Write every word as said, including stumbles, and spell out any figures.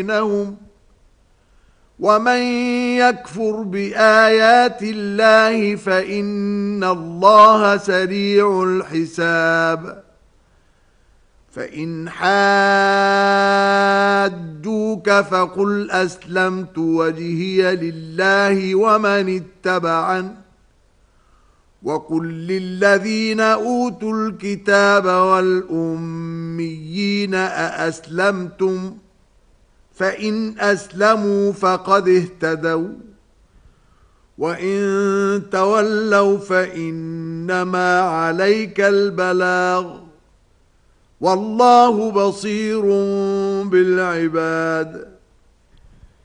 بينهم ومن يكفر بآيات الله فإن الله سريع الحساب فإن حاجوك فقل أسلمت وجهي لله ومن اتبعن وقل للذين أوتوا الكتاب والأميين أأسلمتم فإن أسلموا فقد اهتدوا وإن تولوا فإنما عليك البلاغ والله بصير بالعباد